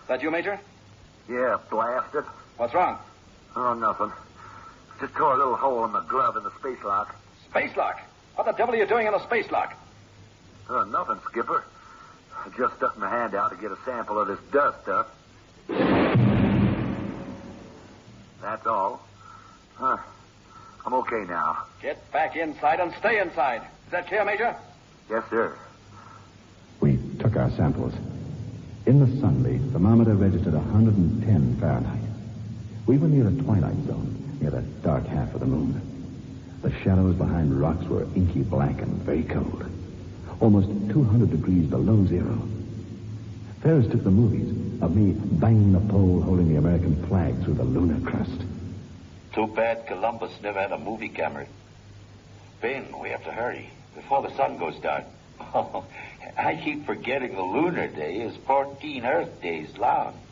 That you, Major? Yeah, blast it. What's wrong? Oh, nothing. Just tore a little hole in the glove in the space lock. Space lock? What the devil are you doing in a space lock? Nothing, Skipper. I just stuck my hand out to get a sample of this dust stuff. That's all. I'm okay now. Get back inside and stay inside. Is that clear, Major? Yes, sir. We took our samples. In the sunlight, the thermometer registered 110 Fahrenheit. We were near the twilight zone, near the dark half of the moon. The shadows behind rocks were inky black and very cold. Almost 200 degrees below zero. Ferris took the movies of me banging the pole holding the American flag through the lunar crust. Too bad Columbus never had a movie camera. Ben, we have to hurry before the sun goes down. Oh, I keep forgetting the lunar day is 14 Earth days long.